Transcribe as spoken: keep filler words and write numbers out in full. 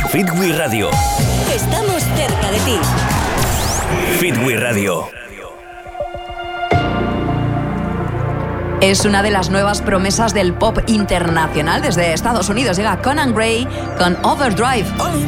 Fitwi Radio. Estamos cerca de ti. Fitwi Radio. Es una de las nuevas promesas del pop internacional. Desde Estados Unidos llega Conan Gray con Overdrive.